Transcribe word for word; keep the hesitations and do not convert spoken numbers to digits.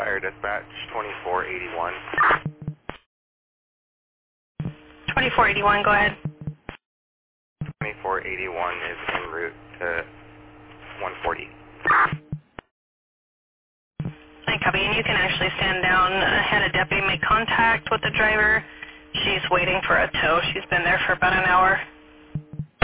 Fire Dispatch, twenty-four eighty-one. twenty-four eighty-one, go ahead. twenty-four eighty-one is en route to one forty. I copy, and you can actually stand down, uh, had a deputy make contact with the driver. She's waiting for a tow. She's been there for about an hour.